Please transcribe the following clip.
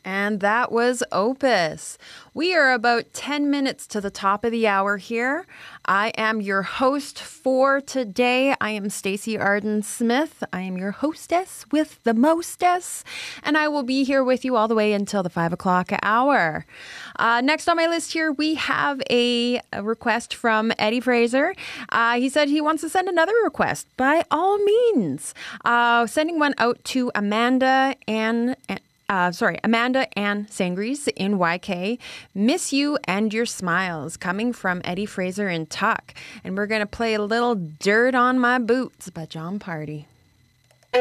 And that was Opus. We are about 10 minutes to the top of the hour here. I am your host for today. I am Stacey Arden Smith. I am your hostess with the mostess. And I will be here with you all the way until the 5 o'clock hour. Next on my list here, we have a request from Eddie Fraser. He said he wants to send another request. By all means. Sending one out to Amanda Ann Sangries in YK. Miss You and Your Smiles, coming from Eddie Fraser in Tuck. And we're going to play a little Dirt on My Boots by John Party.